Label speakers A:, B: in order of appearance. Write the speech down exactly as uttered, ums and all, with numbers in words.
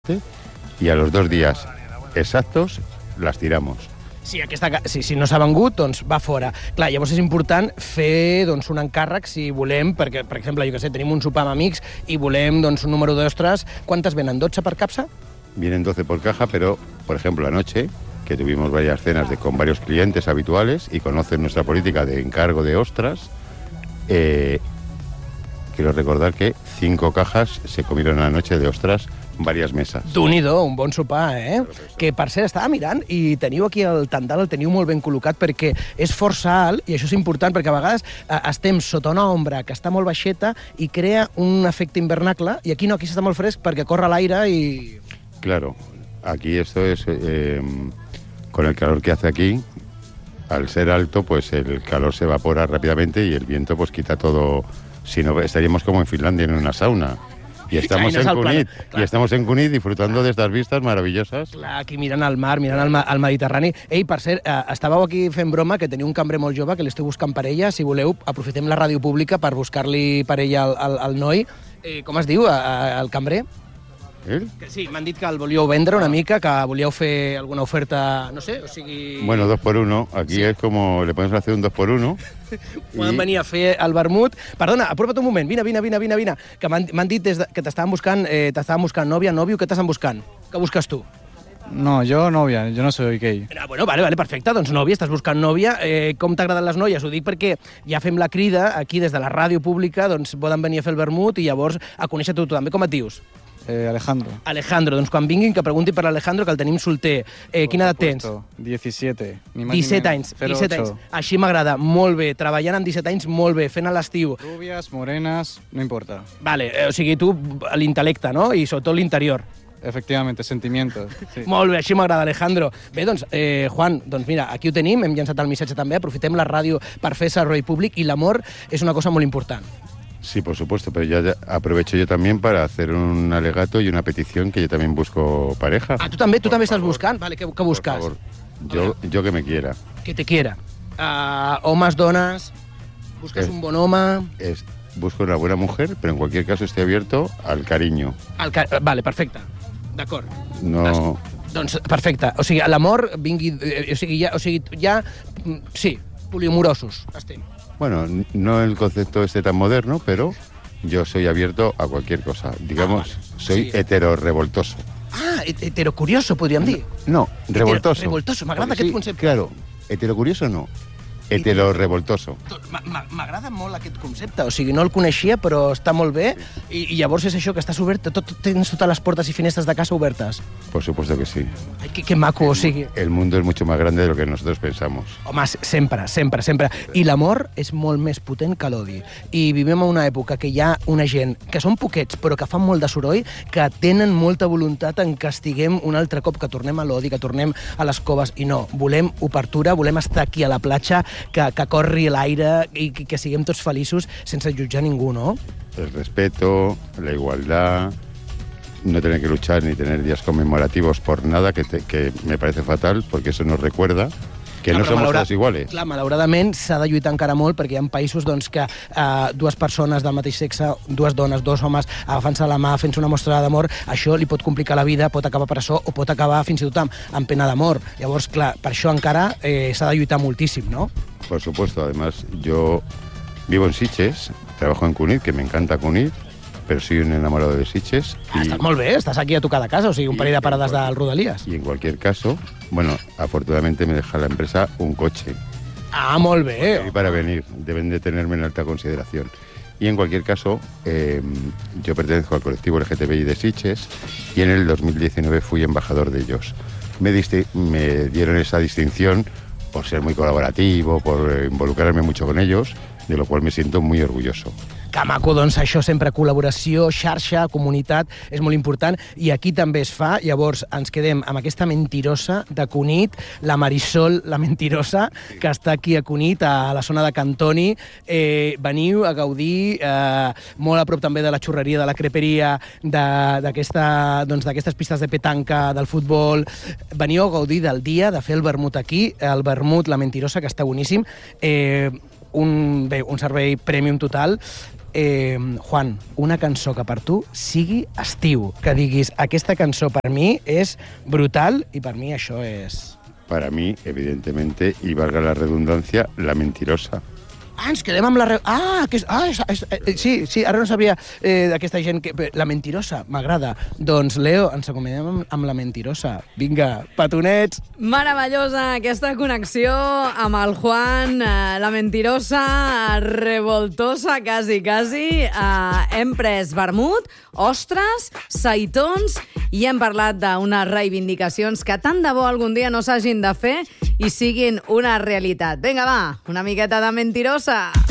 A: y a los dos días exactos las tiramos.
B: Si, aquesta, si, si no s'ha vengut, doncs va fora. Clar, llavors és important fer doncs, un encàrrec si volem, perquè, per exemple, jo que sé, tenim un sopar amb amics i volem doncs, un número d'ostres. ¿Cuántas venen? ¿dotze per capsa?
A: Vienen doce por caja, pero, por ejemplo, anoche, que tuvimos varias cenas de, con varios clientes habituales y conocen nuestra política de encargo de ostras, eh, quiero recordar que cinco cajas se comieron anoche de ostras varias mesas.
B: Déu-n'hi-do, un bon sopar, eh? Que, per cert, estava mirant i teniu aquí el tendal, el teniu molt ben col·locat perquè és força alt, i això és important perquè a vegades eh, estem sota una ombra que està molt baixeta i crea un efecte invernacle, i aquí no, aquí està molt fresc perquè corre l'aire i...
A: Claro, aquí esto es... Eh, con el calor que hace aquí, al ser alto, pues el calor se evapora rápidamente y el viento pues quita todo... Si no, estaríamos como en Finlandia en una sauna. Y estamos en Cunit, y estamos en Cunit disfrutando de estas vistas maravillosas.
B: Clar, aquí mirant al mar, mirant al, al Mediterrani. Ei, per cert, eh, estàveu aquí fent broma que teniu un cambrer molt jove que l'estiu buscant parella. Si voleu, aprofitem la ràdio pública per buscar-li parella al, al, al noi. Eh, com es diu, el cambrer?
A: ¿Él?
B: Que sí, m'han dit que el volíeu vendre una mica, que volíeu fer alguna oferta, no sé, o sigui...
A: Bueno, dos por uno. Aquí sí. Es como, le podemos hacer un dos por uno.
B: Poden venir a fer el vermut. Perdona, apropa't un moment, vine, vine, vine, vine, vine. Que m'han dit des de, que t'estaven buscant, eh, t'estaven buscant nòvia, nòvio, què t'estan buscant? Què busques tu?
C: No, yo novia, yo no soy gay.
B: Ah, bueno, vale, vale, perfecte, doncs nòvia, estàs buscant nòvia. Eh, com t'agraden les noies? Ho dic perquè ja fem la crida aquí des de la ràdio pública, doncs poden venir a fer el vermut i llavors a conèixer tu també. Com et dius?
C: Eh, Alejandro.
B: Alejandro, doncs quan vinguin que preguntin per l'Alejandro, que el tenim solter. Eh, quina edat tens?
C: diecisiete. Ni más
B: disset
C: ni
B: anys, disset anys. Així m'agrada, molt bé. Treballant amb disset anys, molt bé, fent a l'estiu.
C: Rubias, morenas, no importa.
B: Vale, eh, o sigui, tu l'intel·lecte, no? I sobretot l'interior.
C: Efectivamente, sentimientos. Sí.
B: Molt bé, així m'agrada, Alejandro. Bé, doncs, eh, Juan, doncs mira, aquí ho tenim, hem llançat el missatge també, aprofitem la ràdio per fer servei públic i l'amor és una cosa molt important.
A: Sí, por supuesto, pero ya aprovecho yo también para hacer un alegato y una petición que yo también busco pareja.
B: Ah, tu també, tu també estàs buscant? Vale, què, què busques?
A: Por favor, yo, yo que me quiera.
B: Que te quiera. Uh, homes, dones, busques es, un bon home...
A: Es, busco una buena mujer, pero en cualquier caso estoy abierto al cariño.
B: Al car vale, perfecte. D'acord.
A: No...
B: Es, doncs, perfecte. O sigui, l'amor vingui... O sigui, ja, o sigui, ja... Sí, poliamorosos, estem.
A: Bueno, no el concepto este tan moderno, pero yo soy abierto a cualquier cosa. Digamos,
B: ah, vale.
A: soy
B: sí.
A: heterorrevoltoso.
B: Ah, heterocurioso, podríem dir.
A: No, revoltoso.
B: Revoltoso, m'agrada aquest concepte.
A: Claro, heterocurioso no. Heterorevoltoso.
B: M'agrada molt aquest concepte, o sigui, no el coneixia, però està molt bé, i, i llavors és això, que estàs obert, tot, tens totes les portes i finestres de casa obertes.
A: Por supuesto que sí.
B: Ai, que, que maco, o sigui...
A: El mundo es mucho más grande de lo que nosotros pensamos.
B: Home, sempre, sempre, sempre. I l'amor és molt més potent que l'odi. I vivim en una època que hi ha una gent que són poquets, però que fan molt de soroll, que tenen molta voluntat en que estiguem un altre cop, que tornem a l'odi, que tornem a les coves, i no, volem obertura, volem estar aquí a la platja, Que, que corri l'aire i que, que siguem tots feliços sense jutjar ningú, ¿no?
A: El respeto, la igualdad, no tener que luchar ni tener días conmemorativos por nada, que, te, que me parece fatal, porque eso nos recuerda que clar, no somos todos iguales.
B: Clar, malauradament s'ha de lluitar encara molt perquè hi ha països doncs, que eh, dues persones del mateix sexe, dues dones, dos homes, agafant-se la mà, fent-se una mostra d'amor, això li pot complicar la vida, pot acabar presó o pot acabar fins i tot amb, amb pena de mort. Llavors, clar, per això encara eh, s'ha de lluitar moltíssim, no?
A: Por supuesto, además yo vivo en Sitges, trabajo en Cunit, que me encanta Cunit, pero soy un enamorado de Sitges.
B: Ah, y... Estàs molt bé, estàs aquí a tocar de casa, o sigui, un parell de parades del Rodalies.
A: Y en cualquier caso, bueno, afortunadamente me deja la empresa un coche.
B: Ah, molt bé.
A: Y para venir, deben de tenerme en alta consideración. Y en cualquier caso, eh, yo pertenezco al colectivo L G T B I de Sitges y en el dos mil diecinueve fui embajador de ellos. Me, me dieron esa distinción por ser muy colaborativo, por involucrarme mucho con ellos, de lo cual me siento muy orgulloso.
B: Que maco, doncs això sempre, col·laboració, xarxa, comunitat, és molt important, i aquí també es fa. Llavors ens quedem amb aquesta mentirosa de Cunit, la Marisol, la mentirosa, que està aquí a Cunit, a la zona de Cantoni. Eh, veniu a gaudir, eh, molt a prop també de la xurreria, de la creperia, d'aquestes doncs, pistes de petanca, del futbol. Veniu a gaudir del dia, de fer el vermut aquí, el vermut, la mentirosa, que està boníssim. Eh, un, bé, un servei premium total. eh, Juan, una cançó que per tu sigui estiu, que diguis, aquesta cançó per mi és brutal i per mi això és...
A: Para mí, evidentemente, y valga la redundancia, La Mentirosa.
B: Ah, ens quedem amb la... Re... Ah, que és... ah és, és, eh, sí, sí, ara no sabria eh, d'aquesta gent que... La Mentirosa, m'agrada. Doncs, Leo, ens acomodem amb, amb La Mentirosa. Vinga, petonets!
D: Meravellosa aquesta connexió amb el Juan, eh, La Mentirosa, revoltosa, quasi, quasi. Eh, hem pres vermut, ostres, seitons i hem parlat d'unes reivindicacions que tant de bo algun dia no s'hagin de fer i siguin una realitat. Vinga, va, una miqueta de Mentirosa.